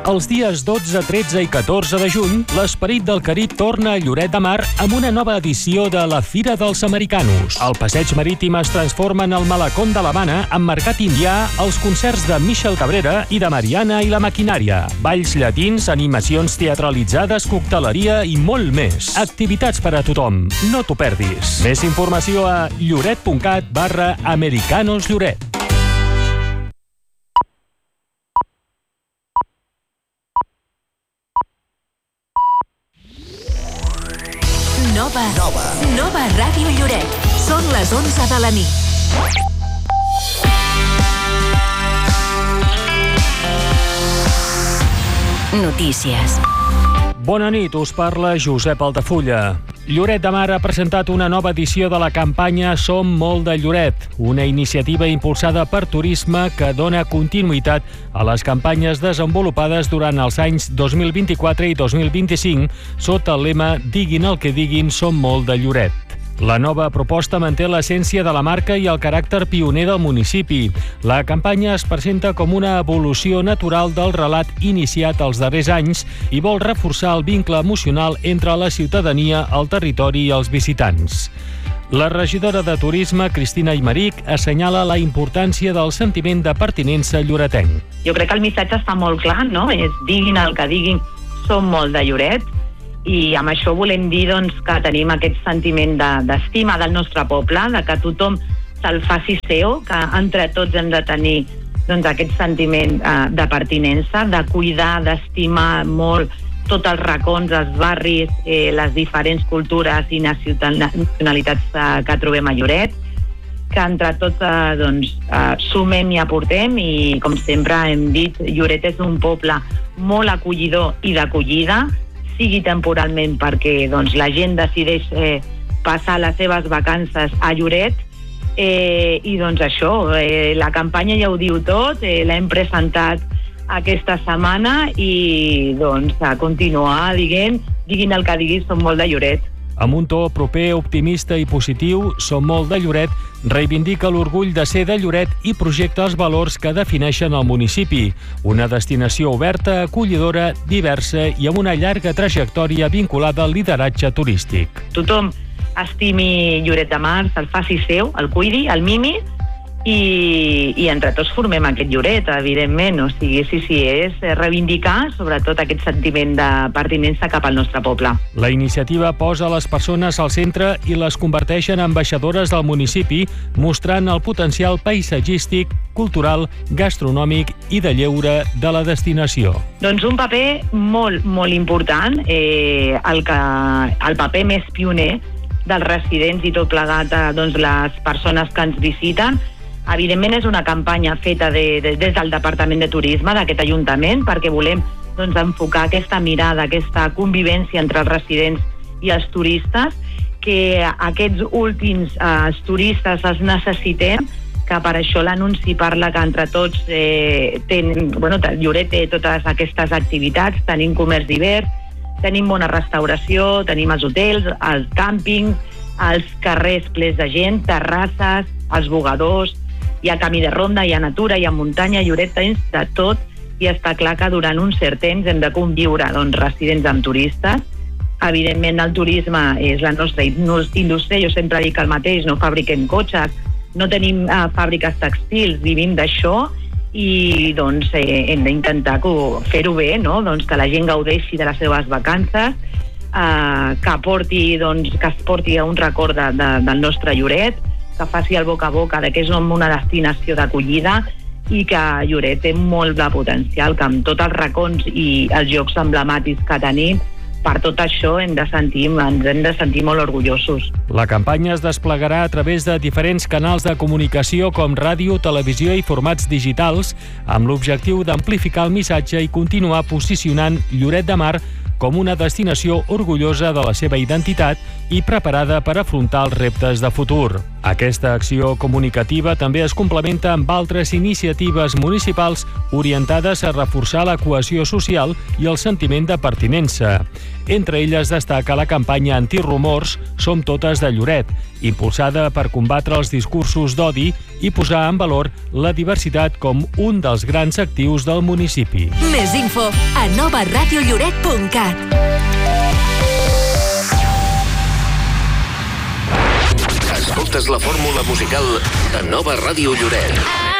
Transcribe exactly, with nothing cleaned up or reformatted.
Els dies dotze, tretze i catorze de juny, l'Esperit del Carib torna a Lloret de Mar amb una nova edició de la Fira dels Americanos. El passeig marítim es transforma en el Malacón de l'Havana amb mercat indià, els concerts de Michel Cabrera i de Mariana i la Maquinària, balls llatins, animacions teatralitzades, cocteleria i molt més. Activitats per a tothom. No t'ho perdis. Més informació a lloret.cat barra Americanos Lloret. Nova. Nova. Nova Ràdio Lloret. Són les onze de la nit. Notícies. Bona nit, us parla Josep Altafulla. Lloret de Mar ha presentat una nova edició de la campanya Som molt de Lloret, una iniciativa impulsada per Turisme que dona continuïtat a les campanyes desenvolupades durant els anys dos mil vint-i-quatre i dos mil vint-i-cinc sota el lema Diguin el que diguin, som molt de Lloret. La nova proposta manté l'essència de la marca i el caràcter pioner del municipi. La campanya es presenta com una evolució natural del relat iniciat els darrers anys i vol reforçar el vincle emocional entre la ciutadania, el territori i els visitants. La regidora de Turisme, Cristina Aymeric, assenyala la importància del sentiment de pertinença lloretenc. Jo crec que el missatge està molt clar, no? És diguin el que diguin, som molt de Lloret. I amb això volem dir doncs, que tenim aquest sentiment de, d'estima del nostre poble, de que tothom se'l faci seu, que entre tots hem de tenir doncs, aquest sentiment eh, de pertinença, de cuidar, d'estimar molt tots els racons, els barris, eh, les diferents cultures i nacionalitats eh, que trobem a Lloret, que entre tots eh, doncs, eh, sumem i aportem i, com sempre hem dit, Lloret és un poble molt acollidor i d'acollida, sigui temporalment perquè doncs, la gent decideix eh, passar les seves vacances a Lloret eh, i doncs això, eh, la campanya ja ho diu tot, eh, l'hem presentat aquesta setmana i doncs a continuar diguent, diguin el que diguis, som molt de Lloret. Amb un to proper, optimista i positiu, Som molt de Lloret reivindica l'orgull de ser de Lloret i projecta els valors que defineixen el municipi. Una destinació oberta, acollidora, diversa i amb una llarga trajectòria vinculada al lideratge turístic. Tothom estimi Lloret de Mar, se'l faci seu, el cuidi, el mimi i, i entre tots formem aquest Lloret, evidentment. O sigui, sí, sí, és reivindicar sobretot aquest sentiment de pertinença cap al nostre poble. La iniciativa posa les persones al centre i les converteix en ambaixadores del municipi, mostrant el potencial paisatgístic, cultural, gastronòmic i de lleure de la destinació. Doncs un paper molt, molt important, eh, el, que, el paper més pioner dels residents i tot plegat a doncs, les persones que ens visiten. Evidentment és una campanya feta de, de, des del Departament de Turisme d'aquest Ajuntament perquè volem doncs, enfocar aquesta mirada, aquesta convivència entre els residents i els turistes, que aquests últims eh, turistes els necessitem, que per això l'anunci parla que entre tots eh, ten, bueno, Lloret té totes aquestes activitats, tenim comerç divers, tenim bona restauració, tenim els hotels, els càmpings, els carrers plens de gent, terrasses, els bugadors, hi ha camí de ronda, hi ha natura, hi ha muntanya, Lloret tens de tot i està clar que durant un cert temps hem de conviure doncs, residents amb turistes. Evidentment el turisme és la nostra indústria, jo sempre dic el mateix, no fabriquem cotxes, no tenim eh, fàbriques textils, vivim d'això i doncs eh, hem d'intentar fer-ho bé, no? Doncs que la gent gaudeixi de les seves vacances, eh, que, porti, doncs, que es porti a un record de, de, del nostre Lloret, que faci el boca a boca de que és una destinació d'acollida i que Lloret té molt de potencial, que amb tots els racons i els llocs emblemàtics que tenim, per tot això hem de sentir, ens hem de sentir molt orgullosos. La campanya es desplegarà a través de diferents canals de comunicació com ràdio, televisió i formats digitals, amb l'objectiu d'amplificar el missatge i continuar posicionant Lloret de Mar com una destinació orgullosa de la seva identitat i preparada per afrontar els reptes de futur. Aquesta acció comunicativa també es complementa amb altres iniciatives municipals orientades a reforçar la cohesió social i el sentiment de pertinença. Entre elles destaca la campanya antirumors Som totes de Lloret, impulsada per combatre els discursos d'odi i posar en valor la diversitat com un dels grans actius del municipi. Més info a nova ràdio lloret punt cat. Escoltes la fórmula musical de Nova Ràdio Lloret.